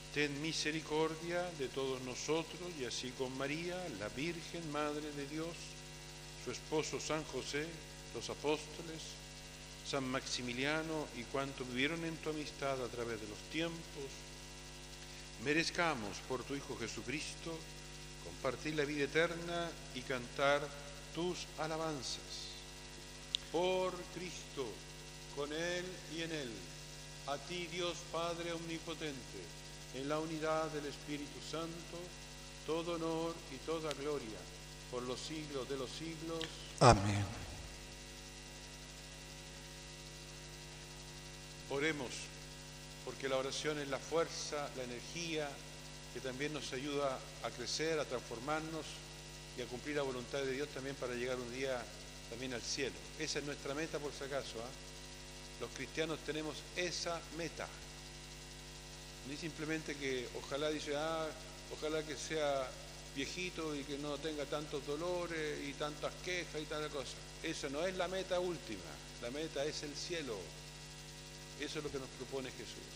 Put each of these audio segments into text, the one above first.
ten misericordia de todos nosotros y así con María, la Virgen Madre de Dios, su esposo San José, los apóstoles, San Maximiliano y cuantos vivieron en tu amistad a través de los tiempos, merezcamos por tu Hijo Jesucristo compartir la vida eterna y cantar tus alabanzas. Por Cristo, con Él y en Él, a ti Dios Padre Omnipotente, en la unidad del Espíritu Santo, todo honor y toda gloria, por los siglos de los siglos. Amén. Oremos, porque la oración es la fuerza, la energía, que también nos ayuda a crecer, a transformarnos y a cumplir la voluntad de Dios también para llegar un día también al cielo. Esa es nuestra meta, por si acaso, Los cristianos tenemos esa meta. No es simplemente que ojalá ojalá que sea viejito y que no tenga tantos dolores y tantas quejas y tanta cosa. Eso no es la meta última. La meta es el cielo. Eso es lo que nos propone Jesús.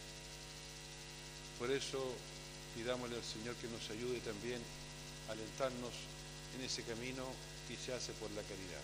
Por eso pidámosle al Señor que nos ayude también a alentarnos en ese camino que se hace por la caridad.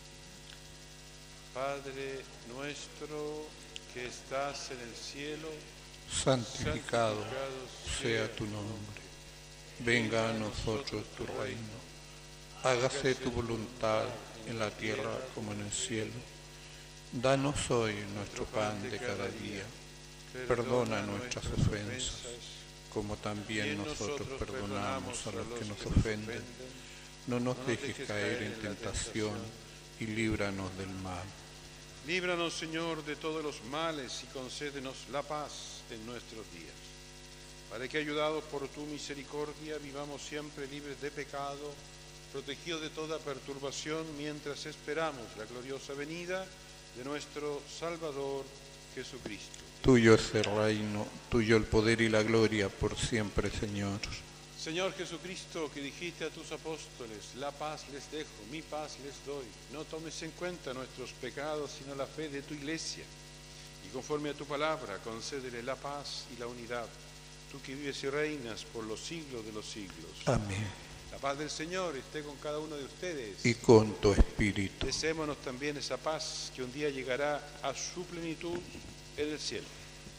Padre nuestro que estás en el cielo, santificado sea tu nombre. Venga a nosotros tu reino. Hágase tu voluntad en la tierra como en el cielo. Danos hoy nuestro pan de cada día. Perdona nuestras ofensas, como también nosotros perdonamos a los que nos ofenden. No nos dejes caer en tentación y líbranos del mal. Líbranos, Señor, de todos los males y concédenos la paz en nuestros días, para que, ayudados por tu misericordia, vivamos siempre libres de pecado, protegidos de toda perturbación, mientras esperamos la gloriosa venida de nuestro Salvador Jesucristo. Tuyo es el reino, tuyo el poder y la gloria por siempre, Señor. Señor Jesucristo, que dijiste a tus apóstoles, la paz les dejo, mi paz les doy. No tomes en cuenta nuestros pecados, sino la fe de tu Iglesia. Y conforme a tu palabra, concédele la paz y la unidad. Tú que vives y reinas por los siglos de los siglos. Amén. La paz del Señor esté con cada uno de ustedes. Y con tu espíritu. Deseémonos también esa paz que un día llegará a su plenitud en el cielo.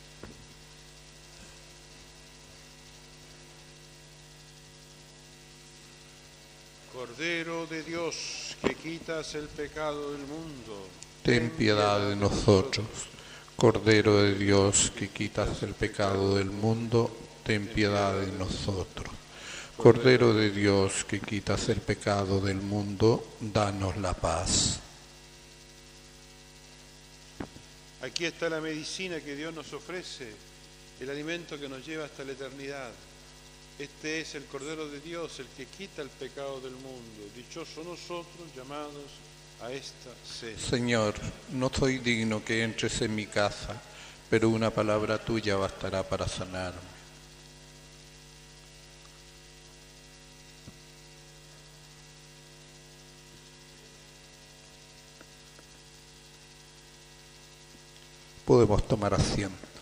Cordero de Dios, que quitas el pecado del mundo, ten piedad de nosotros. Cordero de Dios, que quitas el pecado del mundo, ten piedad de nosotros. Cordero de Dios, que quitas el pecado del mundo, danos la paz. Aquí está la medicina que Dios nos ofrece, el alimento que nos lleva hasta la eternidad. Este es el Cordero de Dios, el que quita el pecado del mundo. Dichosos nosotros llamados a esta cena. Señor, no soy digno que entres en mi casa, pero una palabra tuya bastará para sanarme. Podemos tomar asiento.